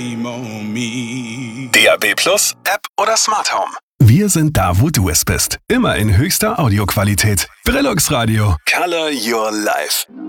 DAB+ App oder Smart Home. Wir sind da, wo du es bist. Immer in höchster Audioqualität. Brillux Radio. Color your life.